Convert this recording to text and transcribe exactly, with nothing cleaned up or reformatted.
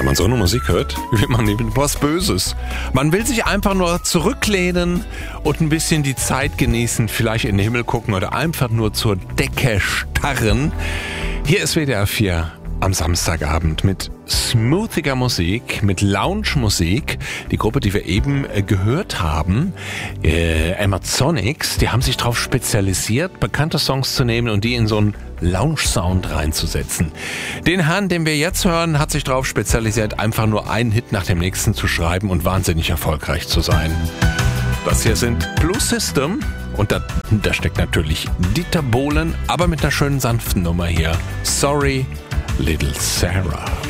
man so eine Musik hört, will man eben was Böses. Man will sich einfach nur zurücklehnen und ein bisschen die Zeit genießen, vielleicht in den Himmel gucken oder einfach nur zur Decke starren. Hier ist W D R vier am Samstagabend mit smoothiger Musik, mit Lounge-Musik. Die Gruppe, die wir eben äh, gehört haben, äh, Amazonics, die haben sich darauf spezialisiert, bekannte Songs zu nehmen und die in so einen Lounge-Sound reinzusetzen. Den Herrn, den wir jetzt hören, hat sich darauf spezialisiert, einfach nur einen Hit nach dem nächsten zu schreiben und wahnsinnig erfolgreich zu sein. Das hier sind Blue System und dahinter steckt natürlich Dieter Bohlen, aber mit einer schönen sanften Nummer hier. Sorry, Little Sarah.